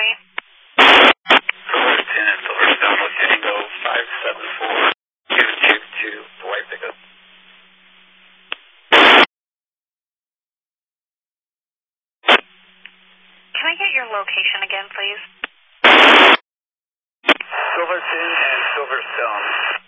family. Silverton and Silverstone with Tango 574. Give it to the white pickup. Can I get your location again, please? Silverton and Silverstone.